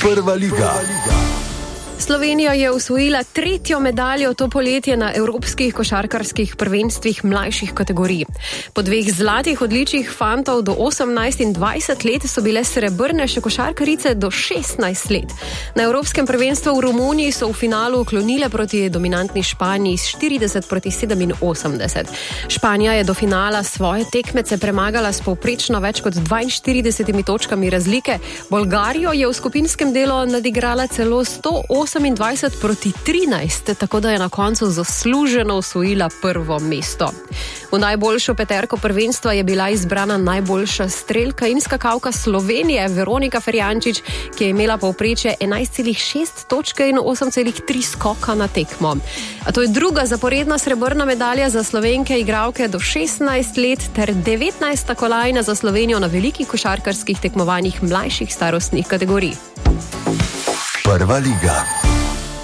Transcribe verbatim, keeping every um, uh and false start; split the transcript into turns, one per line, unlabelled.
Prva liga.
Slovenija je osvojila tretjo medaljo to poletje na evropskih košarkarskih prvenstvih mlajših kategorij. Po dveh zlatih odličjih fantov do osemnajst in dvajset let so bile srebrne še košarkarice do šestnajst let. Na evropskem prvenstvu v Romuniji so v finalu klonile proti dominantni Španiji s štirideset proti sedeminosemdeset. Španija je do finala svoje tekmece premagala s povprečno več kot dvainštiridesetimi točkami razlike. Bolgarijo je v skupinskem delu nadigrala celo sto osemindvajset proti trinajst, tako da je na koncu zasluženo osvojila prvo mesto. V najboljšo peterko prvenstva je bila izbrana najboljša strelka in skakalka Slovenije Veronika Ferjančič, ki je imela povprečje enajst celih šest točke in osem celih tri skoka na tekmo. A to je druga zaporedna srebrna medalja za Slovenke igralke do šestnajst let ter devetnajsta kolajna za Slovenijo na velikih košarkarskih tekmovanjih mlajših starostnih kategorij.
Prva liga.